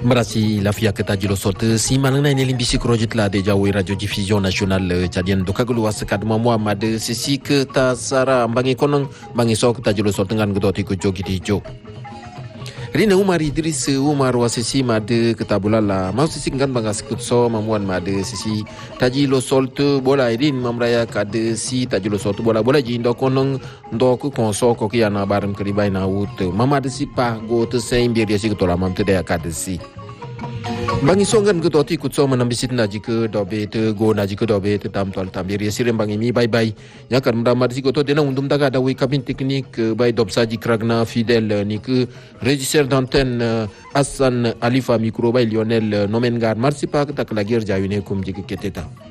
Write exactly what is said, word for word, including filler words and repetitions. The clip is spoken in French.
Merasi lafia kata jilo sorte si malangna ini limbisi krojit la de jawi radio diffusion nasional cadian doka gulu wasekat mamwa made sisi ke ta sara bangi konong bangi sok ta jilo sorte ngan gedoti ku jogi di jo. Rina Umar Idris Umar wasisi made ketabula la mau sisi ngan bangas kutso mamuan made sisi tajilo solte bola irin mamraya kade si tajilo solte bola bola jindo konong ndoku konso ko kiana barem keribai na ut mama de si pa go te sein biar dia si ketola mam te dia kade si bangi songan ke toti kutso manambisit na jike dobe te go na jike dobe te tam tol tam biar dia sirem bangi mi bye bye nya kan mdamar si koto dena undum daga da wi kabin teknik bay dob saji kragna fidèle ni ke régisseur d'antenne Hassan Alifa micro bay Lionel Nomengar marsipa ta klagir jawine kum jike keteta